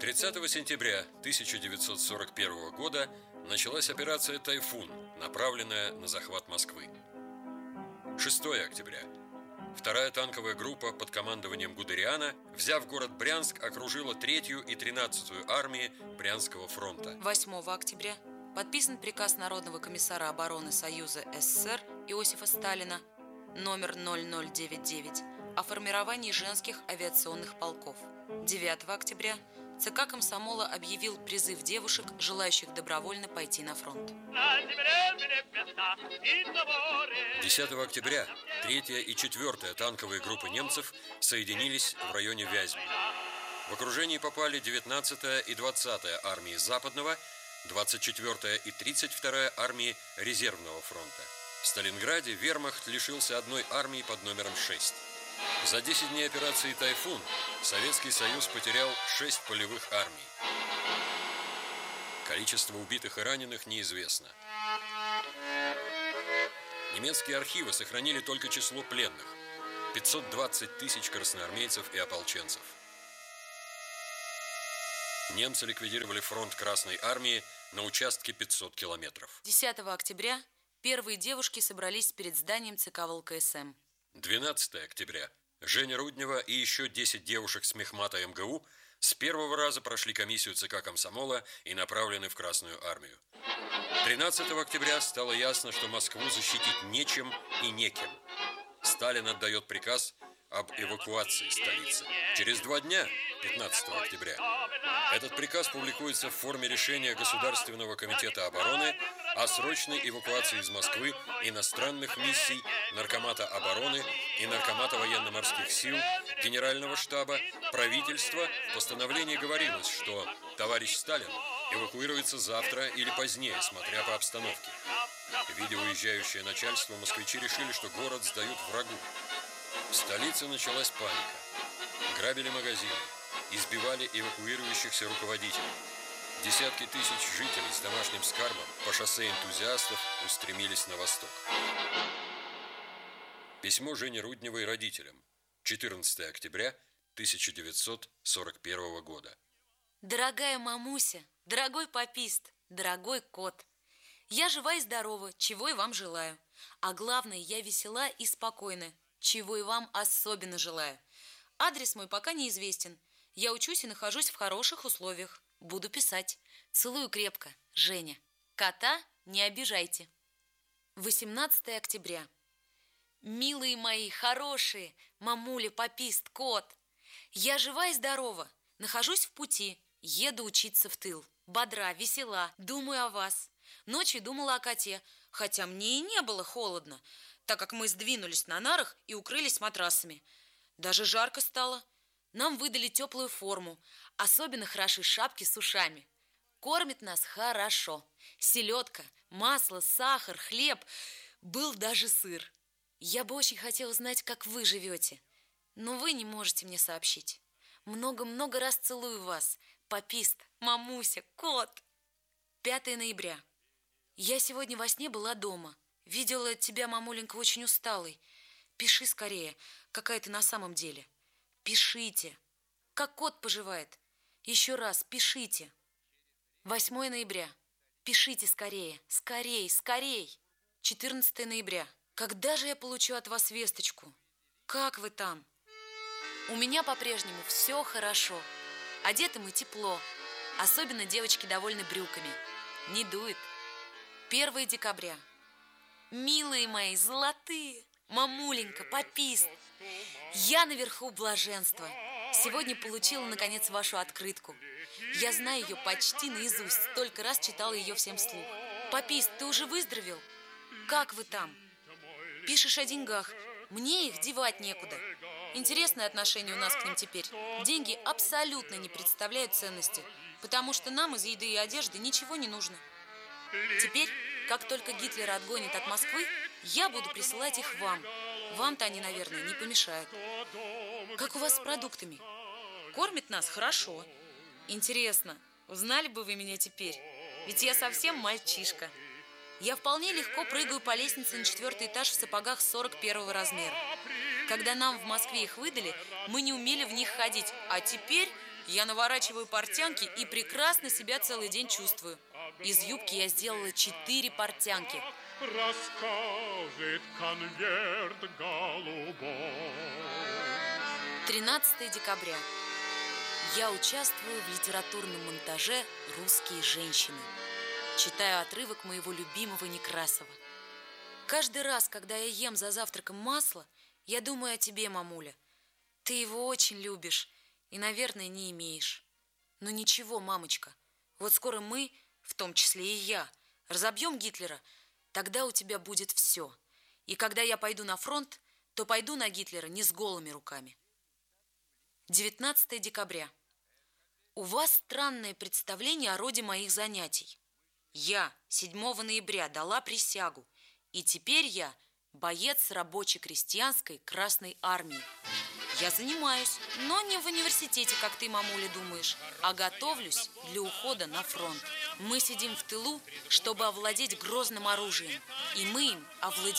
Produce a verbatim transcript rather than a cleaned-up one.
тридцатого сентября тысяча девятьсот сорок первого года началась операция «Тайфун», направленная на захват Москвы. шестого октября. Вторая танковая группа под командованием Гудериана, взяв город Брянск, окружила третью и тринадцатую армии Брянского фронта. восьмого октября подписан приказ Народного комиссара обороны Союза СССР Иосифа Сталина номер ноль ноль девять девять о формировании женских авиационных полков. девятого октября ЦК Комсомола объявил призыв девушек, желающих добровольно пойти на фронт. десятого октября третья и четвертая танковые группы немцев соединились в районе Вязьмы. В окружение попали девятнадцатая и двадцатая армии Западного, двадцать четвёртая и тридцать вторая армии Резервного фронта. В Сталинграде вермахт лишился одной армии под номером шесть. За десять дней операции «Тайфун» Советский Союз потерял шесть полевых армий. Количество убитых и раненых неизвестно. Немецкие архивы сохранили только число пленных – пятьсот двадцать тысяч красноармейцев и ополченцев. Немцы ликвидировали фронт Красной армии на участке пятьсот километров. десятого октября первые девушки собрались перед зданием ЦК ВЛКСМ. двенадцатого октября. Женя Руднева и еще десять девушек с мехмата МГУ с первого раза прошли комиссию ЦК Комсомола и направлены в Красную армию. тринадцатого октября стало ясно, что Москву защитить нечем и некем. Сталин отдает приказ об эвакуации столицы. Через два дня, пятнадцатого октября, этот приказ публикуется в форме решения Государственного комитета обороны о срочной эвакуации из Москвы иностранных миссий Наркомата обороны и Наркомата военно-морских сил, Генерального штаба, правительства. В постановлении говорилось, что товарищ Сталин эвакуируется завтра или позднее, смотря по обстановке. Видя уезжающее начальство, москвичи решили, что город сдают врагу. В столице началась паника. Грабили магазины, избивали эвакуирующихся руководителей. Десятки тысяч жителей с домашним скарбом по шоссе энтузиастов устремились на восток. Письмо Жени Рудневой родителям. четырнадцатого октября тысяча девятьсот сорок первого года. Дорогая мамуся, дорогой попист, дорогой кот, я жива и здорова, чего и вам желаю. А главное, я весела и спокойна, чего и вам особенно желаю. Адрес мой пока неизвестен. Я учусь и нахожусь в хороших условиях. Буду писать. Целую крепко, Женя. Кота не обижайте. восемнадцатого октября. Милые мои, хорошие, мамуля, попист, кот. Я жива и здорова, нахожусь в пути, еду учиться в тыл. Бодра, весела, думаю о вас. Ночью думала о коте, хотя мне и не было холодно, так как мы сдвинулись на нарах и укрылись матрасами. Даже жарко стало. Нам выдали теплую форму, особенно хороши шапки с ушами. Кормит нас хорошо. Селедка, масло, сахар, хлеб, был даже сыр. Я бы очень хотела знать, как вы живете, но вы не можете мне сообщить. Много-много раз целую вас, попист, мамуся, кот. пятого ноября. Я сегодня во сне была дома. Видела тебя, мамуленька, очень усталой. Пиши скорее, какая ты на самом деле. Пишите. Как кот поживает? Еще раз, пишите. восьмого ноября. Пишите скорее, скорей, скорей. четырнадцатого ноября. Когда же я получу от вас весточку? Как вы там? У меня по-прежнему все хорошо. Одеты мы тепло. Особенно девочки довольны брюками. Не дует. первого декабря. Милые мои, золотые, мамуленька, попист, я наверху блаженства. Сегодня получила, наконец, вашу открытку. Я знаю ее почти наизусть, столько раз читала ее всем вслух. Попист, ты уже выздоровел? Как вы там? Пишешь о деньгах. Мне их девать некуда. Интересное отношение у нас к ним теперь. Деньги абсолютно не представляют ценности, потому что нам из еды и одежды ничего не нужно. Теперь, как только Гитлер отгонит от Москвы, я буду присылать их вам. Вам-то они, наверное, не помешают. Как у вас с продуктами? Кормит нас хорошо. Интересно, узнали бы вы меня теперь? Ведь я совсем мальчишка. Я вполне легко прыгаю по лестнице на четвертый этаж в сапогах сорок первого размера. Когда нам в Москве их выдали, мы не умели в них ходить, а теперь Я наворачиваю портянки и прекрасно себя целый день чувствую. Из юбки я сделала четыре портянки. Расскажет конверт голубой. тринадцатое декабря. Я участвую в литературном монтаже «Русские женщины». Читаю отрывок моего любимого Некрасова. Каждый раз, когда я ем за завтраком масло, я думаю о тебе, мамуля. Ты его очень любишь и, наверное, не имеешь. Но ничего, мамочка, вот скоро мы, в том числе и я, разобьем Гитлера, тогда у тебя будет все. И когда я пойду на фронт, то пойду на Гитлера не с голыми руками. девятнадцатое декабря. У вас странное представление о роде моих занятий. Я седьмого ноября дала присягу, и теперь я боец рабоче-крестьянской Красной Армии. Я занимаюсь, но не в университете, как ты, мамуля, думаешь, а готовлюсь для ухода на фронт. Мы сидим в тылу, чтобы овладеть грозным оружием, и мы им овладеваем.